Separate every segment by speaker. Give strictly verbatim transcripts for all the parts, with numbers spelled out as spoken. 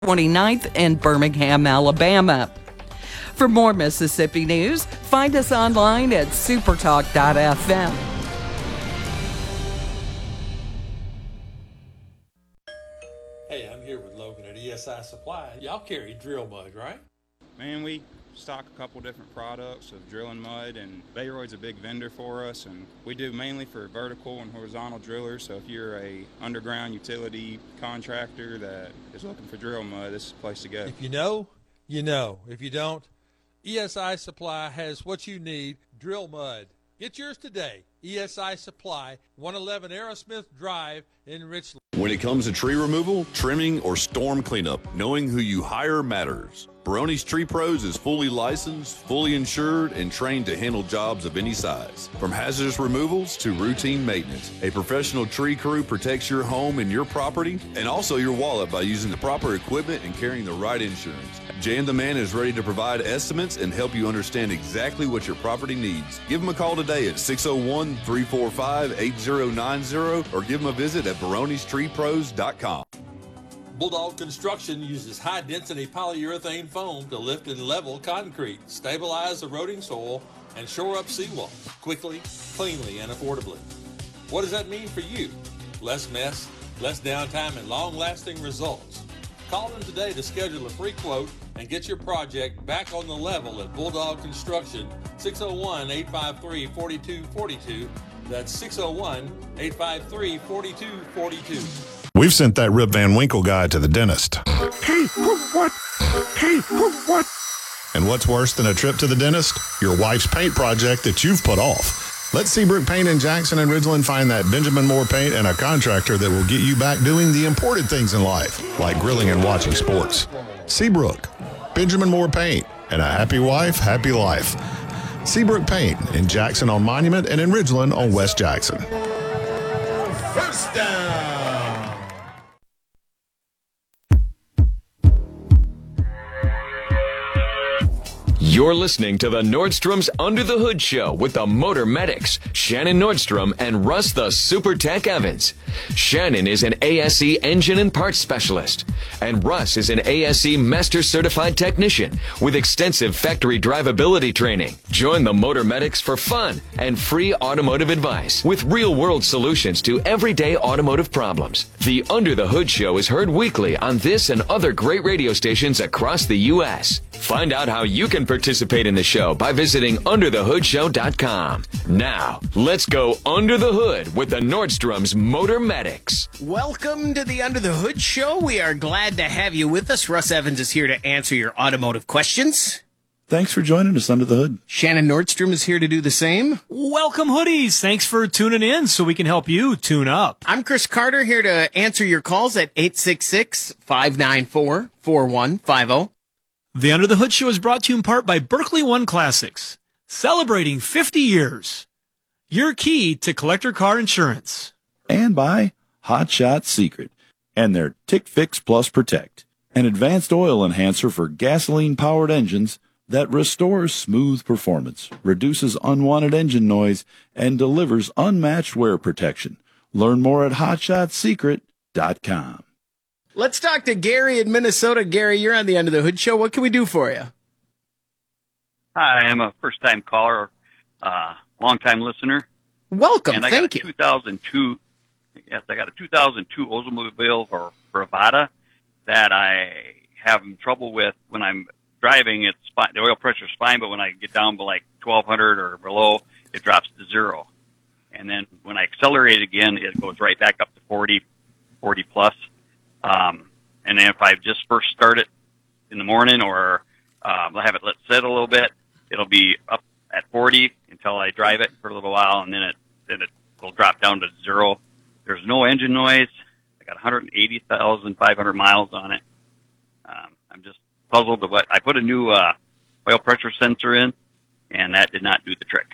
Speaker 1: twenty-ninth in Birmingham, Alabama. For more Mississippi news, find us online at supertalk dot f m.
Speaker 2: Hey, I'm here with Logan at E S I Supply. Y'all carry drill mud, right?
Speaker 3: Man, we stock a couple different products of drilling mud, and Bayroyd's a big vendor for us, and we do mainly for vertical and horizontal drillers. So if you're a underground utility contractor that is looking for drill mud, this is the place to go.
Speaker 2: If you know, you know. If you don't, E S I Supply has what you need, drill mud. Get yours today. E S I Supply, one eleven Aerosmith Drive in Richland.
Speaker 4: When it comes to tree removal, trimming, or storm cleanup, knowing who you hire matters. Barone's Tree Pros is fully licensed, fully insured, and trained to handle jobs of any size. From hazardous removals to routine maintenance, a professional tree crew protects your home and your property, and also your wallet by using the proper equipment and carrying the right insurance. Jan the Man is ready to provide estimates and help you understand exactly what your property needs. Give him a call today at six oh one, three four five, eight oh nine oh or give him a visit at barones tree pros dot com.
Speaker 2: Bulldog Construction uses high-density polyurethane foam to lift and level concrete, stabilize eroding soil, and shore up seawalls quickly, cleanly, and affordably. What does that mean for you? Less mess, less downtime, and long-lasting results. Call them today to schedule a free quote and get your project back on the level at Bulldog Construction, six oh one, eight five three, four two four two. That's six oh one, eight five three, four two four two.
Speaker 5: We've sent that Rip Van Winkle guy to the dentist.
Speaker 6: Hey, what? Hey, what?
Speaker 5: And what's worse than a trip to the dentist? Your wife's paint project that you've put off. Let Seabrook Paint in Jackson and Ridgeland find that Benjamin Moore paint and a contractor that will get you back doing the important things in life, like grilling and watching sports. Seabrook, Benjamin Moore Paint, and a happy wife, happy life. Seabrook Paint in Jackson on Monument and in Ridgeland on West Jackson.
Speaker 6: First down.
Speaker 7: You're listening to the Nordstrom's Under the Hood Show with the Motor Medics, Shannon Nordstrom and Russ the Super Tech Evans. Shannon is an A S E engine and parts specialist, and Russ is an A S E Master Certified Technician with extensive factory drivability training. Join the Motor Medics for fun and free automotive advice with real-world solutions to everyday automotive problems. The Under the Hood Show is heard weekly on this and other great radio stations across the U S Find out how you can participate in the show by visiting under the hood show dot com. Now, let's go under the hood with the Nordstrom's Motor Medics.
Speaker 8: Welcome to the Under the Hood Show. We are glad to have you with us. Russ Evans is here to answer your automotive questions.
Speaker 9: Thanks for joining us under the hood.
Speaker 8: Shannon Nordstrom is here to do the same.
Speaker 10: Welcome, hoodies. Thanks for tuning in so we can help you tune up.
Speaker 8: I'm Chris Carter, here to answer your calls at eight six six, five nine four, four one five zero.
Speaker 10: The Under the Hood Show is brought to you in part by Berkeley One Classics, celebrating fifty years. Your key to collector car insurance.
Speaker 9: And by Hot Shot Secret and their Tick Fix Plus Protect, an advanced oil enhancer for gasoline-powered engines that restores smooth performance, reduces unwanted engine noise, and delivers unmatched wear protection. Learn more at hot shot secret dot com.
Speaker 8: Let's talk to Gary in Minnesota. Gary, you're on the Under the Hood Show. What can we do for you?
Speaker 11: Hi, I'm a first-time caller, uh, long-time listener.
Speaker 8: Welcome.
Speaker 11: And I
Speaker 8: Thank
Speaker 11: got a
Speaker 8: you.
Speaker 11: two thousand two, yes, I got a two thousand two Oldsmobile for Bravada that I have trouble with when I'm driving. It's fine. The oil pressure is fine, but when I get down to like twelve hundred or below, it drops to zero. And then when I accelerate again, it goes right back up to forty, forty plus. Um, and then if I just first start it in the morning or um, I have it let sit a little bit, it'll be up at forty until I drive it for a little while, and then it then it will drop down to zero. There's no engine noise. I got one hundred eighty thousand five hundred miles on it. Um, I'm just puzzled. What I put a new uh, oil pressure sensor in, and that did not do the trick.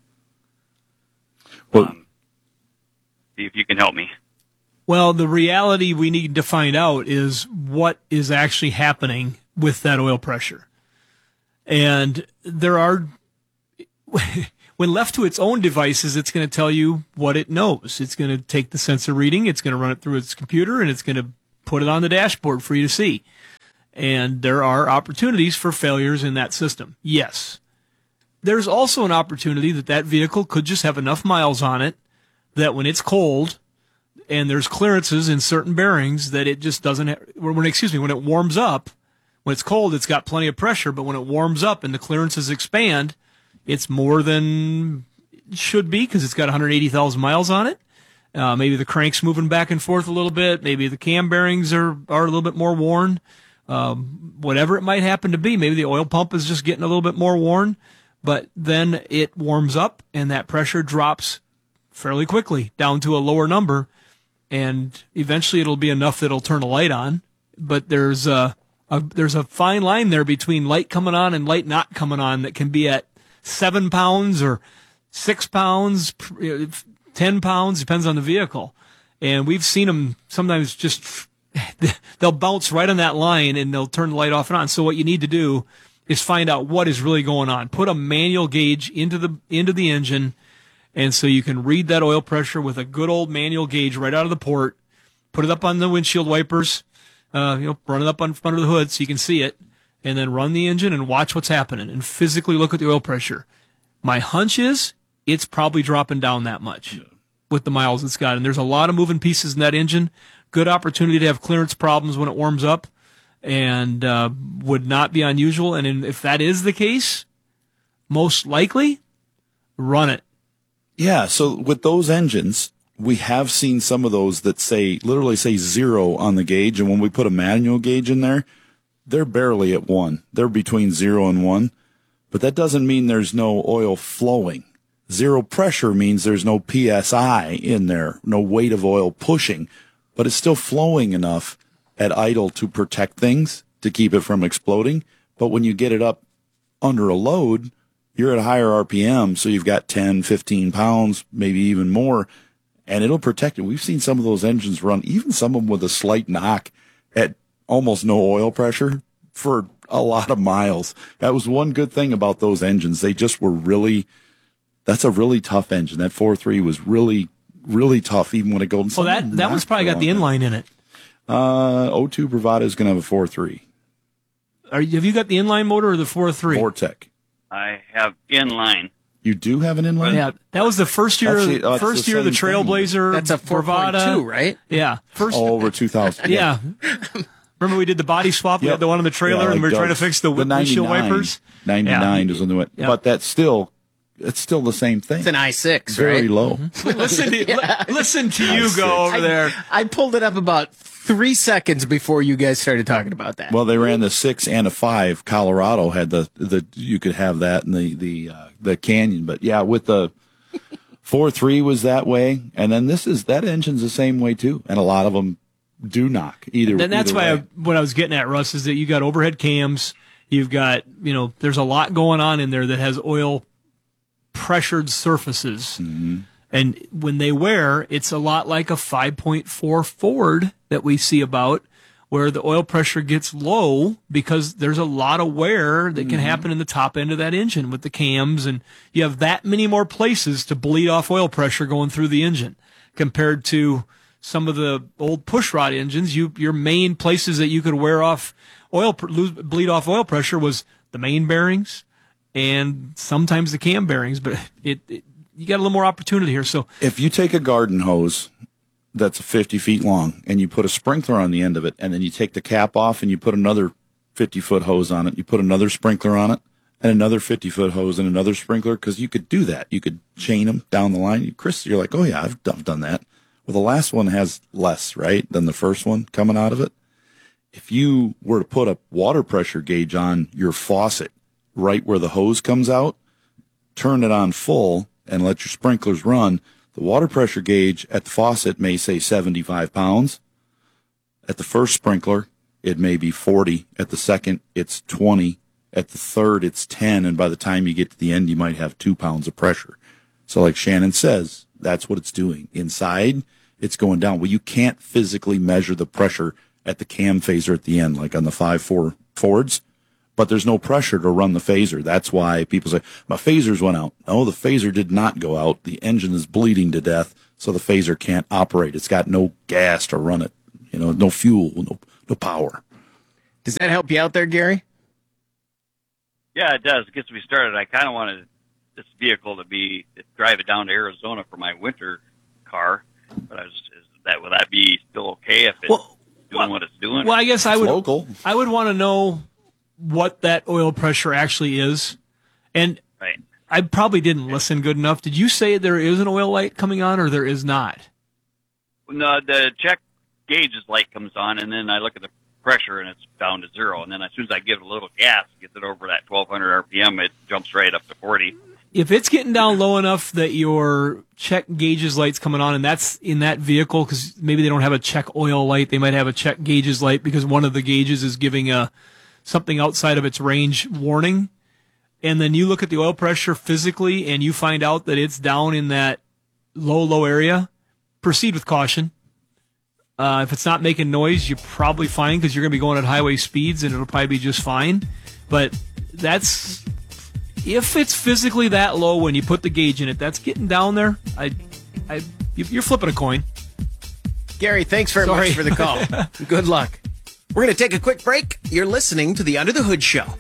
Speaker 9: Well,
Speaker 11: um, see if you can help me.
Speaker 10: Well, the reality we need to find out is what is actually happening with that oil pressure. And there are, when left to its own devices, it's going to tell you what it knows. It's going to take the sensor reading, it's going to run it through its computer, and it's going to put it on the dashboard for you to see. And there are opportunities for failures in that system. Yes. There's also an opportunity that that vehicle could just have enough miles on it that when it's cold and there's clearances in certain bearings that it just doesn't have, when, excuse me, when it warms up, when it's cold, it's got plenty of pressure, but when it warms up and the clearances expand, it's more than it should be because it's got one hundred eighty thousand miles on it. Uh, maybe the crank's moving back and forth a little bit. Maybe the cam bearings are, are a little bit more worn. Um, whatever it might happen to be. Maybe the oil pump is just getting a little bit more worn. But then it warms up and that pressure drops fairly quickly down to a lower number. And eventually it'll be enough that it'll turn a light on. But there's a, a, there's a fine line there between light coming on and light not coming on that can be at seven pounds or six pounds, ten pounds, depends on the vehicle. And we've seen them sometimes just, they'll bounce right on that line and they'll turn the light off and on. So what you need to do is find out what is really going on. Put a manual gauge into the into the engine, and so you can read that oil pressure with a good old manual gauge right out of the port. Put it up on the windshield wipers, uh, you know, run it up on front of the hood so you can see it, and then run the engine and watch what's happening and physically look at the oil pressure. My hunch is it's probably dropping down that much yeah. with the miles it's got, and there's a lot of moving pieces in that engine. Good opportunity to have clearance problems when it warms up. And uh, would not be unusual. And in, if that is the case, most likely, run it.
Speaker 9: Yeah, so with those engines, we have seen some of those that say, literally say zero on the gauge. And when we put a manual gauge in there, they're barely at one. They're between zero and one. But that doesn't mean there's no oil flowing. Zero pressure means there's no P S I in there, no weight of oil pushing. But it's still flowing enough at idle to protect things, to keep it from exploding. But when you get it up under a load, you're at higher R P M, so you've got ten, fifteen pounds, maybe even more, and it'll protect it. We've seen some of those engines run, even some of them with a slight knock at almost no oil pressure for a lot of miles. That was one good thing about those engines. They just were really, that's a really tough engine. That four three was really, really tough, even when it goes.
Speaker 10: Well, that, that one's probably got the inline in it.
Speaker 9: Uh, O two Bravada is going to have a four three.
Speaker 10: Are you, have you got the inline motor or the four three?
Speaker 9: Vortec.
Speaker 11: I have inline.
Speaker 9: You do have an inline?
Speaker 10: Yeah, that was the first year. Actually, uh, first the year of the Trailblazer.
Speaker 8: That's a four point two, right?
Speaker 10: Yeah, first.
Speaker 9: All over two thousand.
Speaker 10: Yeah. Remember we did the body swap? Yep. We had the one on the trailer, yeah, like and we were trying to fix the, the windshield wipers.
Speaker 9: ninety-nine yeah. is on the way, yep. But that's still. It's still the same thing.
Speaker 8: It's an I six,
Speaker 9: Very
Speaker 8: right?
Speaker 9: low.
Speaker 10: Mm-hmm. listen, to, yeah. li- listen to you go over
Speaker 8: I,
Speaker 10: there.
Speaker 8: I pulled it up about three seconds before you guys started talking about that.
Speaker 9: Well, they ran the six and a five. Colorado had the the you could have that in the the uh, the Canyon, but yeah, with the four three was that way, and then this is that engine's the same way too, and a lot of them do knock either.
Speaker 10: And that's
Speaker 9: either
Speaker 10: why
Speaker 9: way.
Speaker 10: I, what I was getting at, Russ, is that you got overhead cams, you've got you know, there's a lot going on in there that has oil pressured surfaces.
Speaker 9: Mm-hmm.
Speaker 10: And when they wear, it's a lot like a five point four Ford that we see about, where the oil pressure gets low because there's a lot of wear that can mm-hmm. happen in the top end of that engine with the cams, and you have that many more places to bleed off oil pressure going through the engine compared to some of the old pushrod engines. You, your main places that you could wear off oil, lose, bleed off oil pressure was the main bearings, and sometimes the cam bearings, but it, it you got a little more opportunity here. So
Speaker 9: if you take a garden hose that's fifty feet long and you put a sprinkler on the end of it, and then you take the cap off and you put another fifty foot hose on it, you put another sprinkler on it and another fifty foot hose and another sprinkler, because you could do that. You could chain them down the line. Chris, you're like, oh yeah, I've done, done that. Well, the last one has less, right, than the first one coming out of it. If you were to put a water pressure gauge on your faucet right where the hose comes out, turn it on full, and let your sprinklers run, the water pressure gauge at the faucet may say seventy-five pounds. At the first sprinkler, it may be forty. At the second, it's twenty. At the third, it's ten. And by the time you get to the end, you might have two pounds of pressure. So like Shannon says, that's what it's doing. Inside, it's going down. Well, you can't physically measure the pressure at the cam phaser at the end, like on the five four Fords. But there's no pressure to run the phaser. That's why people say, my phasers went out. No, the phaser did not go out. The engine is bleeding to death, so the phaser can't operate. It's got no gas to run it. You know, no fuel, no no power.
Speaker 8: Does that help you out there, Gary?
Speaker 11: Yeah, it does. It gets me started. I kind of wanted this vehicle to be to drive it down to Arizona for my winter car, but I was is that would that be still okay if it's
Speaker 10: well,
Speaker 11: doing
Speaker 10: well,
Speaker 11: what it's doing?
Speaker 10: Well, I guess I would.
Speaker 9: Local.
Speaker 10: I would want to know what that oil pressure actually is, and
Speaker 11: right.
Speaker 10: I probably didn't listen good enough. Did you say there is an oil light coming on, or there is not?
Speaker 11: No, the check gauge's light comes on, and then I look at the pressure, and it's down to zero. And then as soon as I give it a little gas, gets it over that twelve hundred R P M, it jumps right up to forty.
Speaker 10: If it's getting down low enough that your check gauges light's coming on, and that's in that vehicle, because maybe they don't have a check oil light, they might have a check gauges light because one of the gauges is giving a something outside of its range warning. And then you look at the oil pressure physically, and you find out that it's down in that low, low area, proceed with caution. Uh, if it's not making noise, you're probably fine because you're going to be going at highway speeds, and it'll probably be just fine. But that's if it's physically that low when you put the gauge in it, that's getting down there. I, I, you're flipping a coin.
Speaker 8: Gary, thanks very
Speaker 10: Sorry.
Speaker 8: much for the call. Good luck. We're going to take a quick break. You're listening to the Under the Hood Show.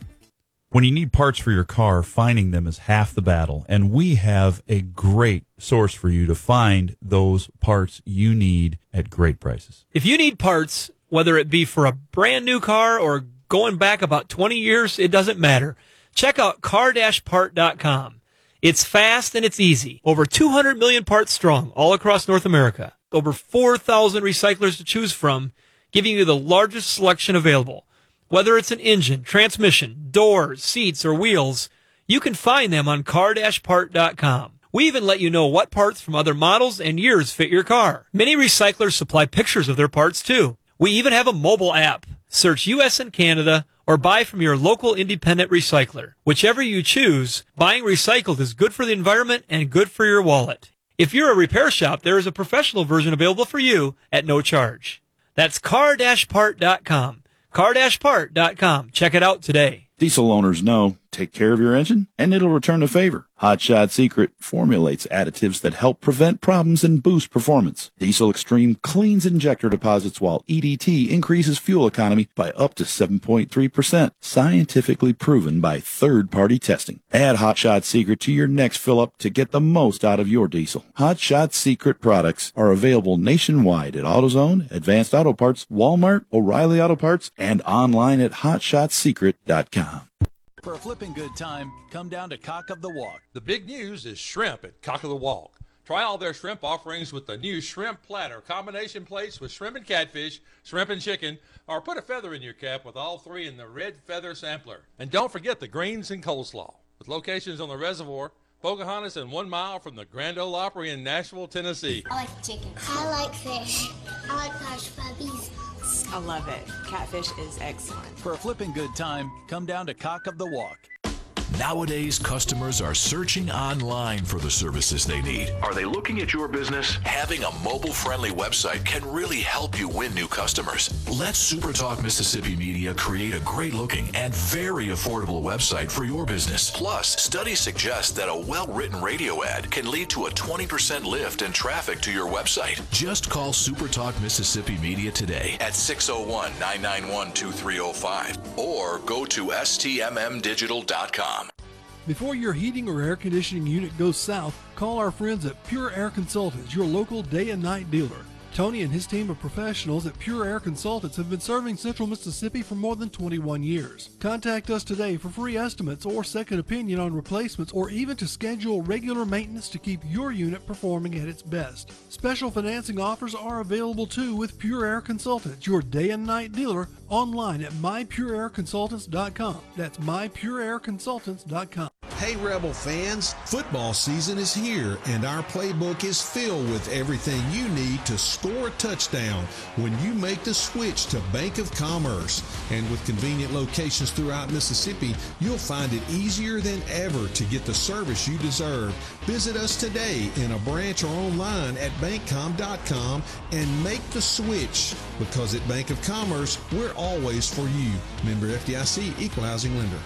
Speaker 12: When you need parts for your car, finding them is half the battle, and we have a great source for you to find those parts you need at great prices.
Speaker 10: If you need parts, whether it be for a brand new car or going back about twenty years, it doesn't matter. Check out car dash part dot com. It's fast and it's easy. Over two hundred million parts strong all across North America. Over four thousand recyclers to choose from, giving you the largest selection available. Whether it's an engine, transmission, doors, seats, or wheels, you can find them on car dash part dot com. We even let you know what parts from other models and years fit your car. Many recyclers supply pictures of their parts too. We even have a mobile app. Search U S and Canada or buy from your local independent recycler. Whichever you choose, buying recycled is good for the environment and good for your wallet. If you're a repair shop, there is a professional version available for you at no charge. That's car dash part dot com. car dash part dot com. Check it out today.
Speaker 9: Diesel owners know, take care of your engine and it'll return a favor. Hot Shot Secret formulates additives that help prevent problems and boost performance. Diesel Extreme cleans injector deposits while E D T increases fuel economy by up to seven point three percent. Scientifically proven by third-party testing. Add Hot Shot Secret to your next fill-up to get the most out of your diesel. Hot Shot Secret products are available nationwide at AutoZone, Advanced Auto Parts, Walmart, O'Reilly Auto Parts, and online at hot shot secret dot com.
Speaker 13: For a flipping good time, come down to Cock of the Walk.
Speaker 2: The big news is shrimp at Cock of the Walk. Try all their shrimp offerings with the new shrimp platter, combination plates with shrimp and catfish, shrimp and chicken, or put a feather in your cap with all three in the red feather sampler. And don't forget the greens and coleslaw. With locations on the reservoir, Pocahontas, and one mile from the Grand Ole Opry in Nashville, Tennessee.
Speaker 14: I like chicken. I like fish. I like hush puppies.
Speaker 15: I love it. Catfish is excellent.
Speaker 13: For a flipping good time, come down to Cock of the Walk.
Speaker 16: Nowadays, customers are searching online for the services they need. Are they looking at your business? Having a mobile-friendly website can really help you win new customers. Let SuperTalk Mississippi Media create a great-looking and very affordable website for your business. Plus, studies suggest that a well-written radio ad can lead to a twenty percent lift in traffic to your website. Just call SuperTalk Mississippi Media today at six oh one, nine nine one, two three oh five or go to S T M M digital dot com.
Speaker 17: Before your heating or air conditioning unit goes south, call our friends at Pure Air Consultants, your local day and night dealer. Tony and his team of professionals at Pure Air Consultants have been serving Central Mississippi for more than twenty-one years. Contact us today for free estimates or second opinion on replacements, or even to schedule regular maintenance to keep your unit performing at its best. Special financing offers are available too with Pure Air Consultants, your day and night dealer, online at my pure air consultants dot com. That's my pure air consultants dot com.
Speaker 18: Hey Rebel fans, football season is here and our playbook is filled with everything you need to score a touchdown when you make the switch to Bank of Commerce. And with convenient locations throughout Mississippi, you'll find it easier than ever to get the service you deserve. Visit us today in a branch or online at bank com dot com and make the switch, because at Bank of Commerce, we're always for you. Member F D I C, Equal Housing Lender.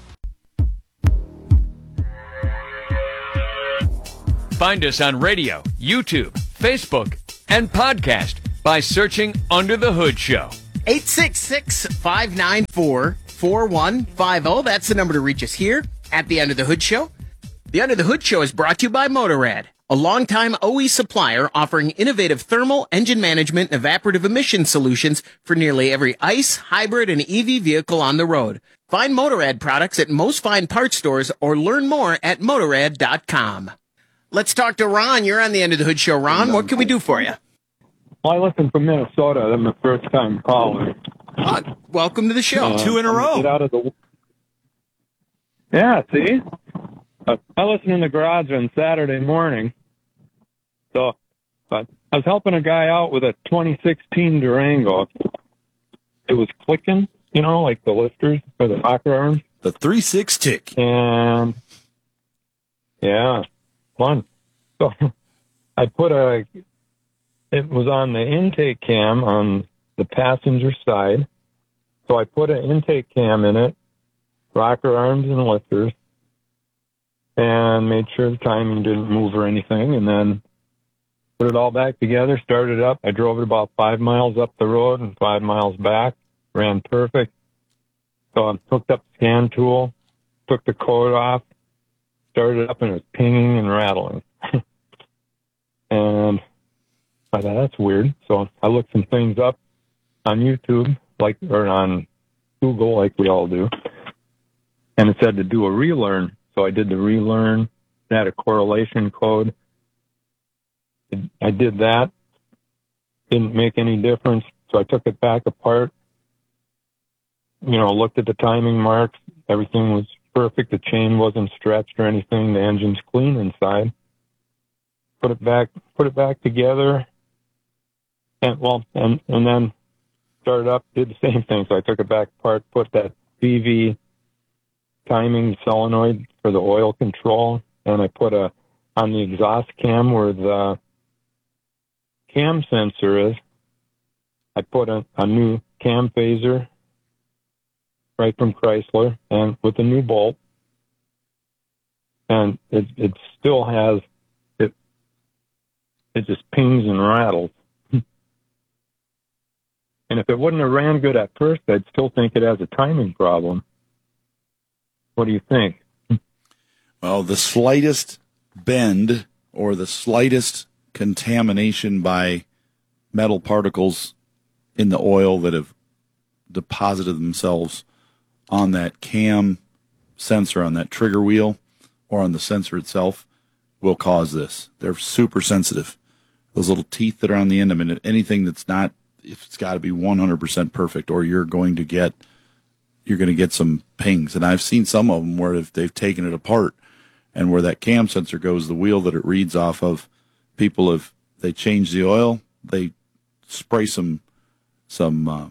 Speaker 7: Find us on radio, YouTube, Facebook, and podcast by searching Under the Hood Show.
Speaker 8: eight six six, five nine four, four one five zero. That's the number to reach us here at the Under the Hood Show. The Under the Hood Show is brought to you by Motorrad, a longtime O E supplier offering innovative thermal, engine management, and evaporative emission solutions for nearly every ICE, hybrid, and E V vehicle on the road. Find Motorrad products at most fine parts stores or learn more at motorrad dot com. Let's talk to Ron. You're on the End of the Hood Show. Ron, what can we do for you?
Speaker 19: Well, I listen from Minnesota. I'm the first time caller.
Speaker 8: Oh, welcome to the show.
Speaker 19: Uh,
Speaker 8: Two in a row.
Speaker 19: Get out of the... Yeah, see? Uh, I listen in the garage on Saturday morning. So uh, I was helping a guy out with a twenty sixteen Durango. It was clicking, you know, like the lifters for the rocker arms.
Speaker 9: The three six tick.
Speaker 19: And, yeah, fun. So I put a, it was on the intake cam on the passenger side. So I put an intake cam in it, rocker arms and lifters, and made sure the timing didn't move or anything, and then put it all back together, started it up. I drove it about five miles up the road and five miles back, ran perfect. So I hooked up the scan tool, took the code off, started it up, and it was pinging and rattling. And I thought, that's weird. So I looked some things up on YouTube, like, or on Google, like we all do. And it said to do a relearn. So I did the relearn, had a correlation code. I did that. Didn't make any difference. So I took it back apart, you know, looked at the timing marks. Everything was perfect. The chain wasn't stretched or anything. The engine's clean inside. Put it back, put it back together. And well, and, and then started up, did the same thing. So I took it back apart, put that V V timing solenoid for the oil control, and I put a, on the exhaust cam where the cam sensor is, I put a, a new cam phaser right from Chrysler, and with a new bolt, and it, it still has, it, it just pings and rattles. And if it wouldn't have ran good at first, I'd still think it has a timing problem. What do you think?
Speaker 9: Well, the slightest bend or the slightest contamination by metal particles in the oil that have deposited themselves on that cam sensor, on that trigger wheel, or on the sensor itself will cause this. They're super sensitive. Those little teeth that are on the end, I mean, anything that's not, it's got to be one hundred percent perfect, or you're going to get you're going to get some pings. And I've seen some of them where if they've taken it apart and where that cam sensor goes, the wheel that it reads off of, people have, they change the oil, they spray some, some, uh,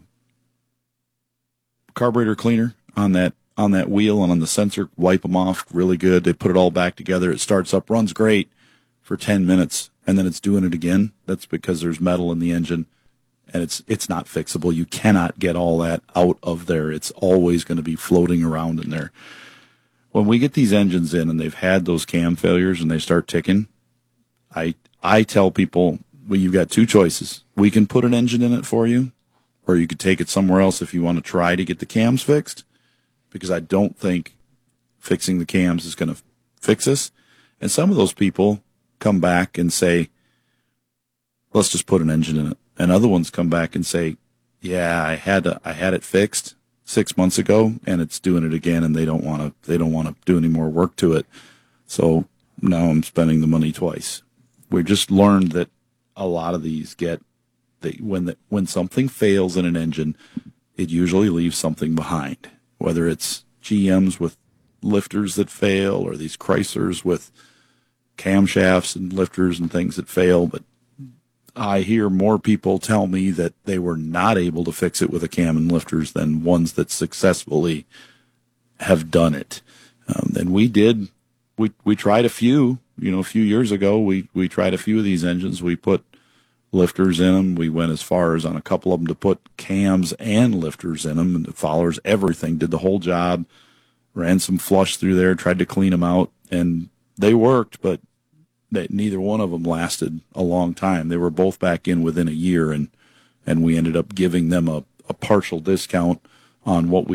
Speaker 9: carburetor cleaner on that, on that wheel and on the sensor, wipe them off really good. They put it all back together. It starts up, runs great for ten minutes, and then it's doing it again. That's because there's metal in the engine. And it's it's not fixable. You cannot get all that out of there. It's always going to be floating around in there. When we get these engines in and they've had those cam failures and they start ticking, I I tell people, well, you've got two choices. We can put an engine in it for you, or you could take it somewhere else if you want to try to get the cams fixed, because I don't think fixing the cams is going to fix us. And some of those people come back and say, let's just put an engine in it. And other ones come back and say, yeah, I had to, I had it fixed six months ago and it's doing it again, and they don't want to, they don't want to do any more work to it. So now I'm spending the money twice. We just learned that a lot of these get, they, when the, when something fails in an engine, it usually leaves something behind, whether it's G Ms with lifters that fail or these Chryslers with camshafts and lifters and things that fail. But I hear more people tell me that they were not able to fix it with a cam and lifters than ones that successfully have done it. Um, and we did, we we tried a few, you know, a few years ago, we, we tried a few of these engines. We put lifters in them. We went as far as on a couple of them to put cams and lifters in them, and the followers, everything, did the whole job, ran some flush through there, tried to clean them out, and they worked, but that neither one of them lasted a long time. They were both back in within a year, and and we ended up giving them a, a partial discount on what we